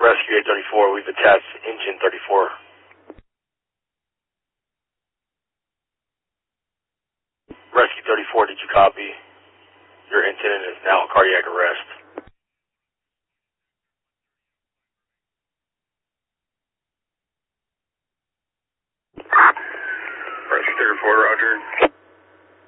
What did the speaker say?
Rescue 834, we've attached engine 34. Rescue 34, did you copy? Your incident is now cardiac arrest. Rescue 34, roger.